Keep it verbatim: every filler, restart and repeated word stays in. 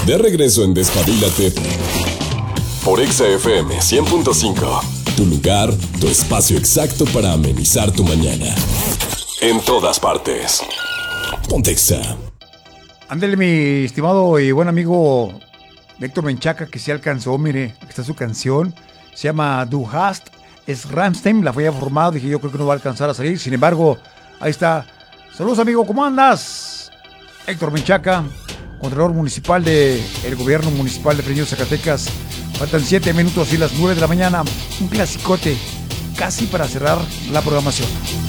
De regreso en Despabilate por Exa F M cien punto cinco. Tu lugar, tu espacio exacto para amenizar tu mañana. En todas partes. Ponte Exa. Ándale, mi estimado y buen amigo Héctor Menchaca, que se alcanzó, mire, aquí está su canción. Se llama Du hast, es Rammstein, la fue formado, dije yo creo que no va a alcanzar a salir. Sin embargo, ahí está. Saludos, amigo, ¿cómo andas? Héctor Menchaca, Contralor Municipal del Gobierno Municipal de Fresnillo, Zacatecas. Faltan siete minutos y las nueve de la mañana. Un clasicote, casi para cerrar la programación.